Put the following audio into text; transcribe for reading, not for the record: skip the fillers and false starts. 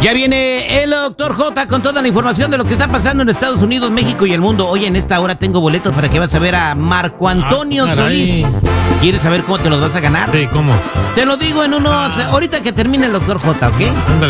Ya viene el Doctor J con toda la información de lo que está pasando en Estados Unidos, México y el mundo. Hoy en esta hora tengo boletos para que vas a ver a Marco Antonio Solís. ¿Quieres saber cómo te los vas a ganar? Sí, ¿cómo? Te lo digo en unos... Ahorita que termine el Doctor J, ¿ok? Ándale.